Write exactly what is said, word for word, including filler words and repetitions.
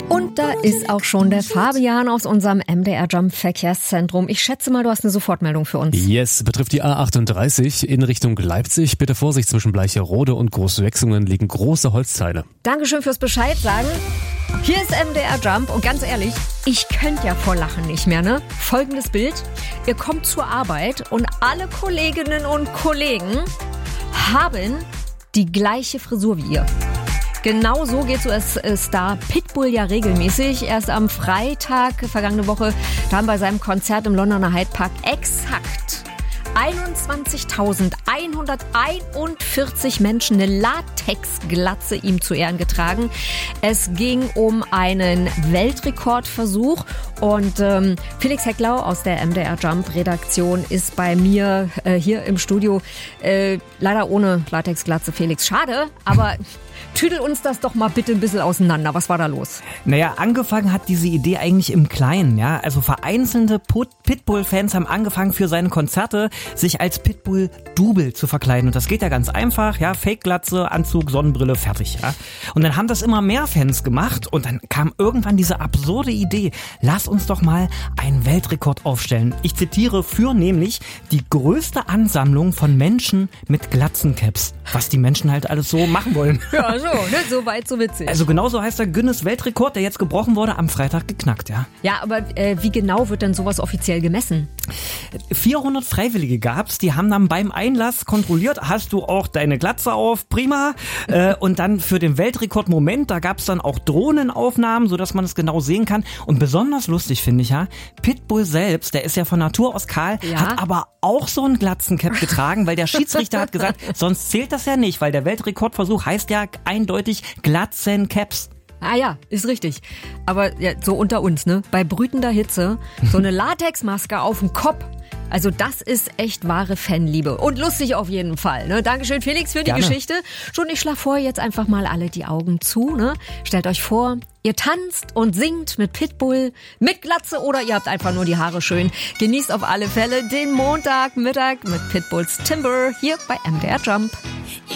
Und da ist auch schon der Fabian aus unserem M D R Jump Verkehrszentrum. Ich schätze mal, du hast eine Sofortmeldung für uns. Yes, betrifft die A achtunddreißig in Richtung Leipzig. Bitte Vorsicht, zwischen Bleicherode und Großwechsungen liegen große Holzteile. Dankeschön fürs Bescheid sagen. Hier ist M D R Jump und ganz ehrlich, ich könnte ja vor Lachen nicht mehr, ne? Folgendes Bild. Ihr kommt zur Arbeit und alle Kolleginnen und Kollegen haben die gleiche Frisur wie ihr. Genau so geht so es Star Pitbull ja regelmäßig. Erst am Freitag, vergangene Woche, da haben bei seinem Konzert im Londoner Hyde Park exakt einundzwanzigtausendeinhunderteinundvierzig Menschen eine Latexglatze ihm zu Ehren getragen. Es ging um einen Weltrekordversuch und ähm, Felix Hecklau aus der M D R Jump Redaktion ist bei mir äh, hier im Studio. Äh, leider ohne Latexglatze, Felix. Schade, aber tüdel uns das doch mal bitte ein bisschen auseinander. Was war da los? Naja, angefangen hat diese Idee eigentlich im Kleinen, ja. Also vereinzelte Pitbull-Fans haben angefangen für seine Konzerte sich als Pitbull-Double zu verkleiden. Und das geht ja ganz einfach, ja. Fake-Glatze, Anzug, Sonnenbrille, fertig, ja. Und dann haben das immer mehr Fans gemacht und dann kam irgendwann diese absurde Idee, lass uns doch mal einen Weltrekord aufstellen. Ich zitiere, für nämlich die größte Ansammlung von Menschen mit Glatzencaps. Was die Menschen halt alles so machen wollen. Ja, so, ne? So weit, so witzig. Also genauso heißt der Guinness-Weltrekord, der jetzt gebrochen wurde, am Freitag geknackt, ja. Ja, aber äh, wie genau wird denn sowas offiziell gemessen? vierhundert Freiwillige gab's, die haben dann beim Einlass kontrolliert, hast du auch deine Glatze auf, prima. äh, und dann für den Weltrekordmoment, da gab's dann auch Drohnenaufnahmen, sodass man es genau sehen kann. Und besonders lustig finde ich ja, Pitbull selbst, der ist ja von Natur aus kahl, ja? hat aber auch so einen Glatzencap getragen, weil der Schiedsrichter hat gesagt, sonst zählt das ja nicht, weil der Weltrekordversuch heißt ja eindeutig Glatzencaps. Ah ja, ist richtig. Aber ja, so unter uns, ne? Bei brütender Hitze, so eine Latexmaske auf dem Kopf. Also das ist echt wahre Fanliebe. Und lustig auf jeden Fall. Ne? Dankeschön, Felix, für die Gerne. Geschichte. Schon, ich schlage vor, jetzt einfach mal alle die Augen zu. Ne? Stellt euch vor, ihr tanzt und singt mit Pitbull, mit Glatze oder ihr habt einfach nur die Haare schön. Genießt auf alle Fälle den Montagmittag mit Pitbulls Timber hier bei M D R Jump.